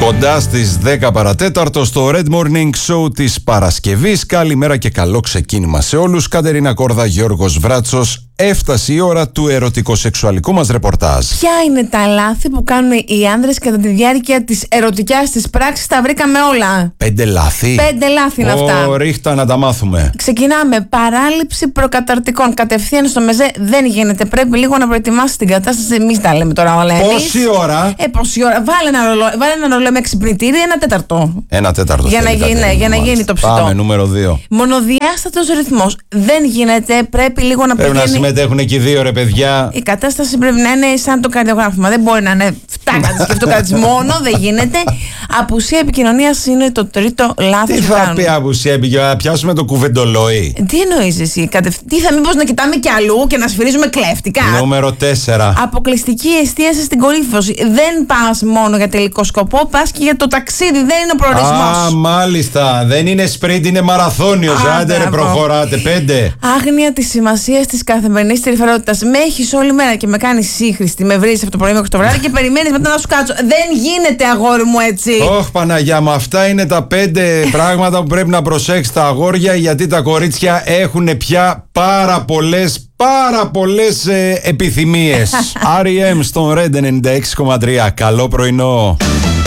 Κοντά στις 10 παρατέταρτο στο Red Morning Show της Παρασκευής. Καλημέρα και καλό ξεκίνημα σε όλους. Κατερίνα Κόρδα, Γιώργος Βράτσος. Έφτασε η ώρα του ερωτικοσεξουαλικού μας ρεπορτάζ. Ποια είναι τα λάθη που κάνουν οι άνδρες κατά τη διάρκεια της ερωτικιάς της πράξης? Τα βρήκαμε όλα. 5 λάθη. 5 λάθη είναι αυτά. Ρίχτα να τα μάθουμε. Ξεκινάμε. Παράληψη προκαταρτικών. Κατευθείαν στο μεζέ δεν γίνεται. Πρέπει λίγο να προετοιμάσει την κατάσταση. Εμείς τα λέμε τώρα όλα. Πόση ώρα? Πόση ώρα. Βάλε ένα ρολόι με εξυπνητήρι, 1/4. 1/4. Για να γίνει το ψητό. Πάμε, νούμερο 2. Μονοδιάστατος ρυθμός. Δεν γίνεται. Πρέπει λίγο να πρέπει να συμμετέχουν και οι δύο, ρε παιδιά. Η κατάσταση πρέπει να είναι σαν το καρδιογράφημα. Δεν μπορεί να είναι 7 και αυτό κάτι μόνο. Δεν γίνεται. Απουσία επικοινωνίας είναι το τρίτο λάθος. Τι θα πει απουσία επικοινωνίας? Πιάσουμε το κουβεντολόι. Τι εννοείς εσύ? Τι θα, μήπως να κοιτάμε κι αλλού και να σφυρίζουμε κλέφτικα? Νούμερο 4. Αποκλειστική εστίαση στην κορύφωση. Δεν πας μόνο για τελικό σκοπό, πας και για το ταξίδι. Δεν είναι ο προορισμός. Α, μάλιστα. Δεν είναι σπριντ, είναι μαραθώνιος. Άντε ρε, προχωράτε. 5. Άγνοια της σημασίας της καθημερινής τρυφερότητας. Με έχεις όλη μέρα και με κάνεις σύγχρηστη. Με βρίζεις από το πρωί μέχρι το βράδυ και περιμένεις μετά να σου κάτσω. Δεν γίνεται, αγόρι μου, έτσι. Ωχ, Παναγιά μου, αυτά είναι τα 5 πράγματα που πρέπει να προσέξει τα αγόρια, γιατί τα κορίτσια έχουν πια πάρα πολλές επιθυμίες. R.E.M. στον Red 96,3. Καλό πρωινό.